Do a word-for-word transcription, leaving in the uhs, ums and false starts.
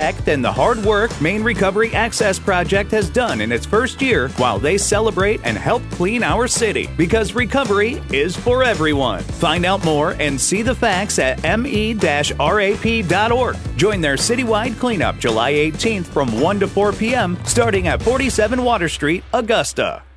respect and the hard work Maine Recovery Access Project has done in its first year while they celebrate and help clean our city. Because recovery is for everyone. Find out more and see the facts at m e dash r a p dot org. Join their citywide cleanup July eighteenth from one to four p.m. starting at forty-seven Water Street, Augusta.